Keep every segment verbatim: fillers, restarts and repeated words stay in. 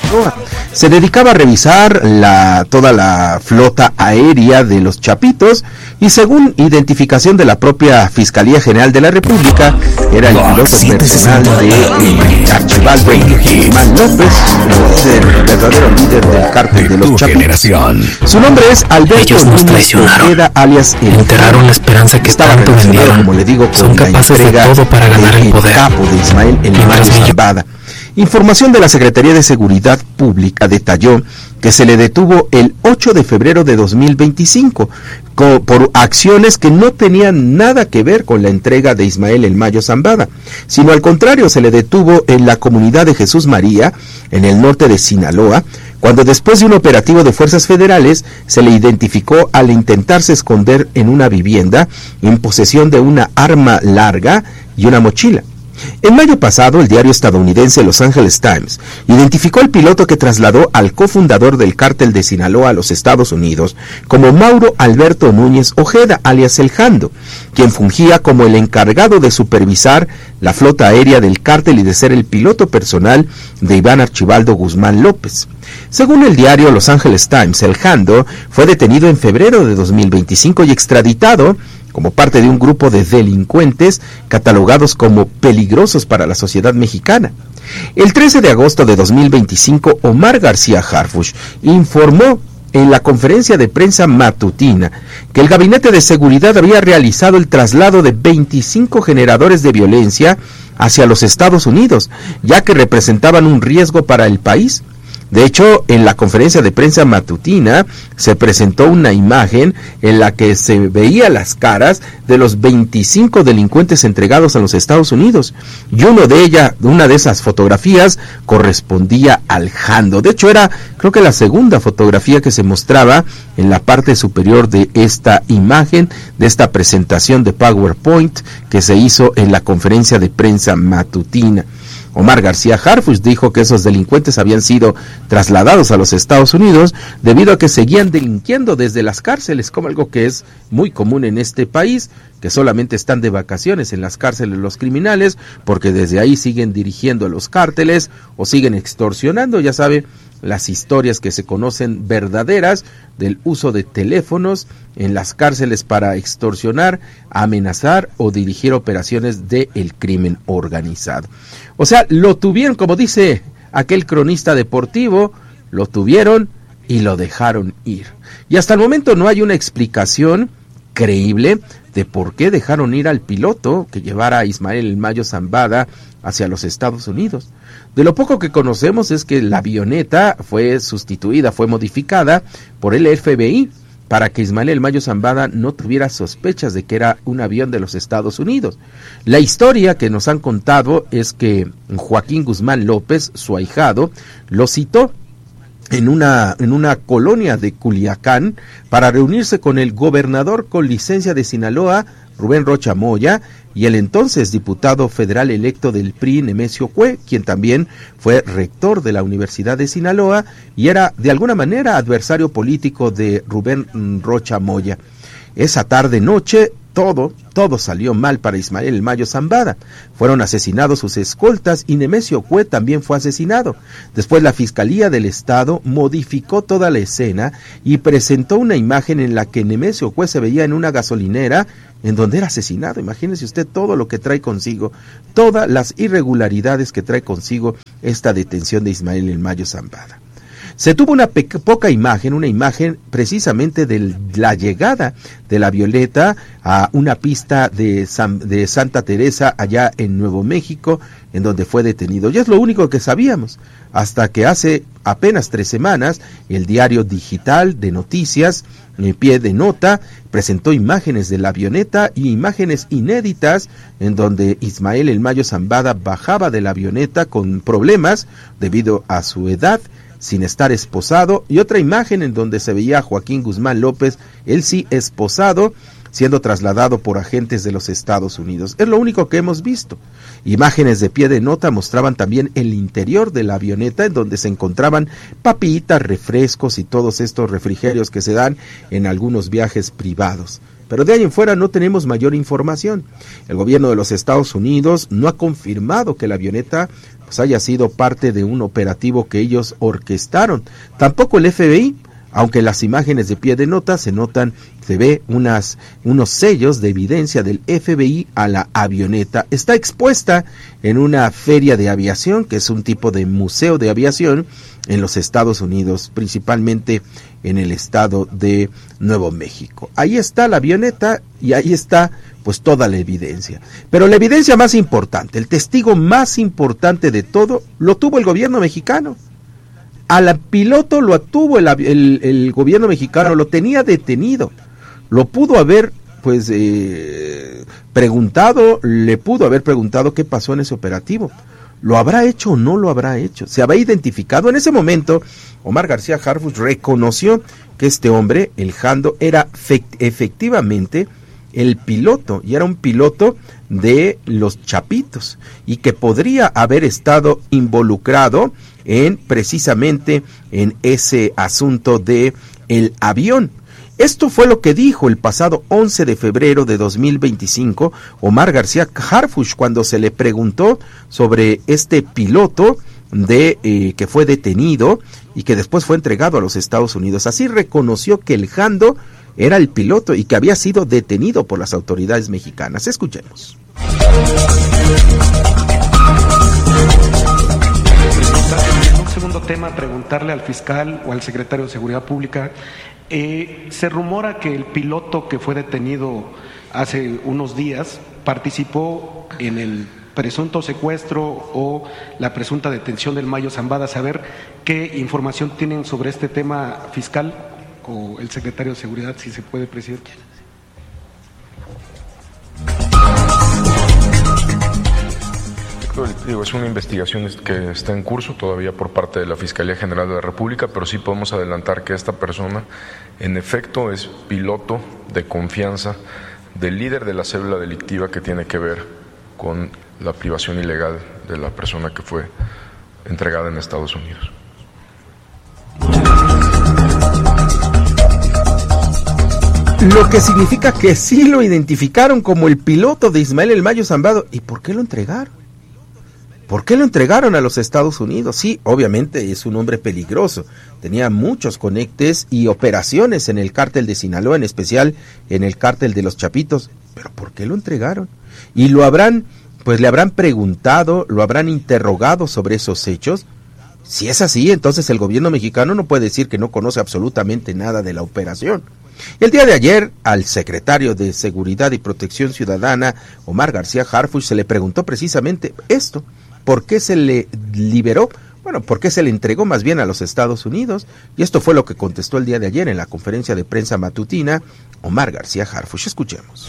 Sinaloa. Se dedicaba a revisar la, toda la flota aérea de los Chapitos y según identificación de la propia Fiscalía General de la República, era el piloto personal de eh, Archibaldo Guzmán López, el verdadero líder del cártel de los Chapitos. Su nombre es Alberto Núñez Ojeda, alias el enterraron la esperanza que estaba tanto vendieron. Como le digo, con son capaces de todo para ganar el poder. Capo de Ismael El Mayo Zambada. Información de la Secretaría de Seguridad Pública detalló que se le detuvo el ocho de febrero de dos mil veinticinco co- por acciones que no tenían nada que ver con la entrega de Ismael El Mayo Zambada, sino al contrario, se le detuvo en la comunidad de Jesús María, en el norte de Sinaloa, cuando después de un operativo de fuerzas federales se le identificó al intentarse esconder en una vivienda en posesión de una arma larga y una mochila. En mayo pasado, el diario estadounidense Los Angeles Times identificó al piloto que trasladó al cofundador del cártel de Sinaloa a los Estados Unidos como Mauro Alberto Núñez Ojeda, alias El Jando, quien fungía como el encargado de supervisar la flota aérea del cártel y de ser el piloto personal de Iván Archibaldo Guzmán López. Según el diario Los Angeles Times, El Jando fue detenido en febrero de dos mil veinticinco y extraditado como parte de un grupo de delincuentes catalogados como peligrosos para la sociedad mexicana. El trece de agosto de dos mil veinticinco, Omar García Harfuch informó en la conferencia de prensa matutina que el Gabinete de Seguridad había realizado el traslado de veinticinco generadores de violencia hacia los Estados Unidos, ya que representaban un riesgo para el país. De hecho, en la conferencia de prensa matutina se presentó una imagen en la que se veía las caras de los veinticinco delincuentes entregados a los Estados Unidos, y uno de ellas, una de esas fotografías correspondía al Jando. De hecho, era, creo que la segunda fotografía que se mostraba en la parte superior de esta imagen, de esta presentación de PowerPoint que se hizo en la conferencia de prensa matutina. Omar García Harfuch dijo que esos delincuentes habían sido trasladados a los Estados Unidos debido a que seguían delinquiendo desde las cárceles, como algo que es muy común en este país, que solamente están de vacaciones en las cárceles los criminales, porque desde ahí siguen dirigiendo a los cárteles o siguen extorsionando, ya sabe, las historias que se conocen verdaderas del uso de teléfonos en las cárceles para extorsionar, amenazar o dirigir operaciones del crimen organizado. O sea, lo tuvieron, como dice aquel cronista deportivo, lo tuvieron y lo dejaron ir. Y hasta el momento no hay una explicación creíble de por qué dejaron ir al piloto que llevara a Ismael El Mayo Zambada hacia los Estados Unidos. De lo poco que conocemos es que la avioneta fue sustituida, fue modificada por el F B I para que Ismael El Mayo Zambada no tuviera sospechas de que era un avión de los Estados Unidos. La historia que nos han contado es que Joaquín Guzmán López, su ahijado, lo citó en una, en una colonia de Culiacán para reunirse con el gobernador con licencia de Sinaloa, Rubén Rocha Moya, y el entonces diputado federal electo del P R I, Nemesio Cue, quien también fue rector de la Universidad de Sinaloa y era de alguna manera adversario político de Rubén Rocha Moya. Esa tarde noche todo, todo salió mal para Ismael El Mayo Zambada. Fueron asesinados sus escoltas y Nemesio Cue también fue asesinado. Después la Fiscalía del Estado modificó toda la escena y presentó una imagen en la que Nemesio Cue se veía en una gasolinera en donde era asesinado. Imagínese usted todo lo que trae consigo, todas las irregularidades que trae consigo esta detención de Ismael El Mayo Zambada. Se tuvo una pe- poca imagen, una imagen precisamente de la llegada de la avioneta a una pista de, San, de Santa Teresa allá en Nuevo México, en donde fue detenido. Y es lo único que sabíamos, hasta que hace apenas tres semanas el diario digital de noticias, en pie de nota, presentó imágenes de la avioneta y imágenes inéditas en donde Ismael El Mayo Zambada bajaba de la avioneta con problemas debido a su edad, sin estar esposado, y otra imagen en donde se veía a Joaquín Guzmán López, él sí esposado, siendo trasladado por agentes de los Estados Unidos. Es lo único que hemos visto. Imágenes de pie de nota mostraban también el interior de la avioneta, en donde se encontraban papitas, refrescos y todos estos refrigerios que se dan en algunos viajes privados. Pero de ahí en fuera no tenemos mayor información. El gobierno de los Estados Unidos no ha confirmado que la avioneta pues, haya sido parte de un operativo que ellos orquestaron. Tampoco el F B I, aunque las imágenes de pie de nota se notan, se ve unas, unos sellos de evidencia del F B I a la avioneta. Está expuesta en una feria de aviación, que es un tipo de museo de aviación en los Estados Unidos, principalmente en el estado de Nuevo México. Ahí está la avioneta y ahí está pues toda la evidencia. Pero la evidencia más importante, el testigo más importante de todo, lo tuvo el gobierno mexicano. Al piloto lo tuvo el, el, el gobierno mexicano, lo tenía detenido. Lo pudo haber pues eh, preguntado, le pudo haber preguntado qué pasó en ese operativo. ¿Lo habrá hecho o no lo habrá hecho? ¿Se habrá identificado? En ese momento, Omar García Harfuch reconoció que este hombre, el Jando, era efectivamente el piloto, y era un piloto de los Chapitos, y que podría haber estado involucrado en precisamente en ese asunto de el avión. Esto fue lo que dijo el pasado once de febrero de dos mil veinticinco Omar García Harfuch cuando se le preguntó sobre este piloto de eh, que fue detenido y que después fue entregado a los Estados Unidos. Así reconoció que el Jando era el piloto y que había sido detenido por las autoridades mexicanas. Escuchemos. Un segundo tema, preguntarle al fiscal o al secretario de Seguridad Pública. Eh, se rumora que el piloto que fue detenido hace unos días participó en el presunto secuestro o la presunta detención del Mayo Zambada. Saber qué información tienen sobre este tema, fiscal o el secretario de Seguridad, si se puede, presidente. Digo, es una investigación que está en curso todavía por parte de la Fiscalía General de la República, pero sí podemos adelantar que esta persona en efecto es piloto de confianza del líder de la célula delictiva que tiene que ver con la privación ilegal de la persona que fue entregada en Estados Unidos. Lo que significa que sí lo identificaron como el piloto de Ismael El Mayo Zambada. ¿Y por qué lo entregaron? ¿Por qué lo entregaron a los Estados Unidos? Sí, obviamente es un hombre peligroso. Tenía muchos conectes y operaciones en el cártel de Sinaloa, en especial en el cártel de los Chapitos. ¿Pero por qué lo entregaron? Y lo habrán, pues le habrán preguntado, lo habrán interrogado sobre esos hechos. Si es así, entonces el gobierno mexicano no puede decir que no conoce absolutamente nada de la operación. El día de ayer, al secretario de Seguridad y Protección Ciudadana, Omar García Harfuch, se le preguntó precisamente esto. ¿Por qué se le liberó? Bueno, ¿por qué se le entregó más bien a los Estados Unidos? Y esto fue lo que contestó el día de ayer en la conferencia de prensa matutina Omar García Harfuch. Escuchemos.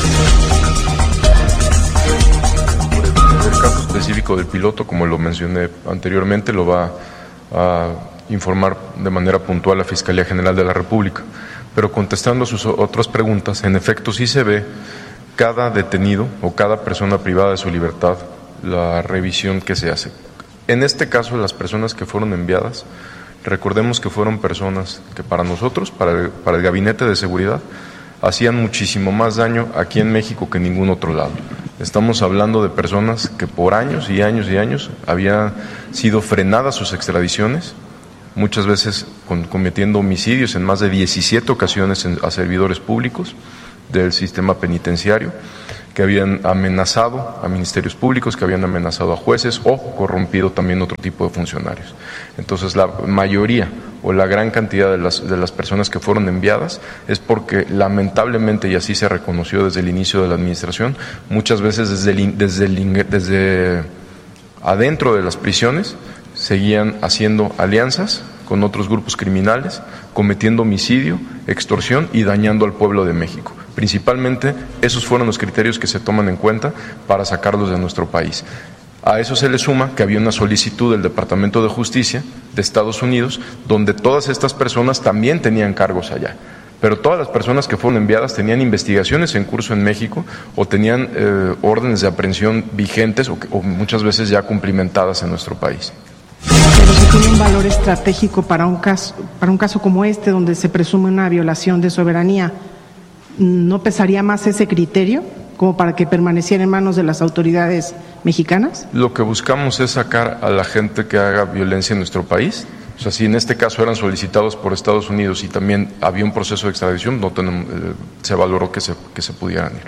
El caso específico del piloto, como lo mencioné anteriormente, lo va a informar de manera puntual la Fiscalía General de la República. Pero contestando a sus otras preguntas, en efecto sí se ve cada detenido o cada persona privada de su libertad, la revisión que se hace. En este caso, las personas que fueron enviadas, recordemos que fueron personas que para nosotros, para el, para el Gabinete de Seguridad, hacían muchísimo más daño aquí en México que en ningún otro lado. Estamos hablando de personas que por años y años y años habían sido frenadas sus extradiciones, muchas veces con, cometiendo homicidios en más de diecisiete ocasiones en, a servidores públicos del sistema penitenciario, que habían amenazado a ministerios públicos, que habían amenazado a jueces o corrompido también otro tipo de funcionarios. Entonces la mayoría o la gran cantidad de las, de las personas que fueron enviadas es porque lamentablemente, y así se reconoció desde el inicio de la administración, muchas veces desde, el, desde, el, desde adentro de las prisiones seguían haciendo alianzas con otros grupos criminales, cometiendo homicidio, extorsión y dañando al pueblo de México. Principalmente, esos fueron los criterios que se toman en cuenta para sacarlos de nuestro país. A eso se le suma que había una solicitud del Departamento de Justicia de Estados Unidos, donde todas estas personas también tenían cargos allá. Pero todas las personas que fueron enviadas tenían investigaciones en curso en México o tenían eh, órdenes de aprehensión vigentes o, o muchas veces ya cumplimentadas en nuestro país. Pero si tiene un valor estratégico para un caso, para un caso como este, donde se presume una violación de soberanía, ¿no pesaría más ese criterio como para que permaneciera en manos de las autoridades mexicanas? Lo que buscamos es sacar a la gente que haga violencia en nuestro país. O sea, si en este caso eran solicitados por Estados Unidos y también había un proceso de extradición, no tenemos, eh, se valoró que se, que se pudieran ir.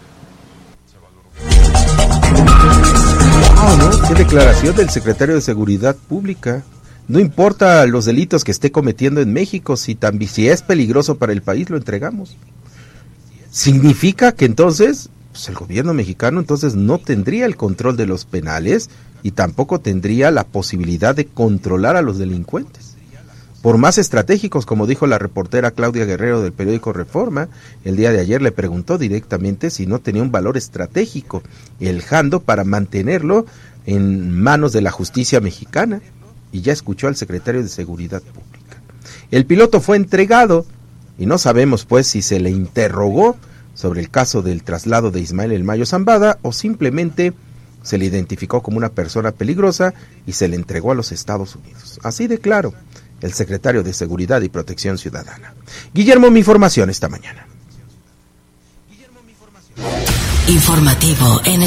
Wow, ¿no? Qué declaración del secretario de Seguridad Pública. No importa los delitos que esté cometiendo en México, si, también, si es peligroso para el país, lo entregamos. Significa que entonces, pues el gobierno mexicano entonces no tendría el control de los penales y tampoco tendría la posibilidad de controlar a los delincuentes. Por más estratégicos, como dijo la reportera Claudia Guerrero del periódico Reforma, el día de ayer le preguntó directamente si no tenía un valor estratégico el jando para mantenerlo en manos de la justicia mexicana, y ya escuchó al secretario de Seguridad Pública. El piloto fue entregado y no sabemos pues si se le interrogó sobre el caso del traslado de Ismael El Mayo Zambada o simplemente se le identificó como una persona peligrosa y se le entregó a los Estados Unidos. Así de claro, el secretario de Seguridad y Protección Ciudadana. Guillermo, mi información esta mañana. Informativo N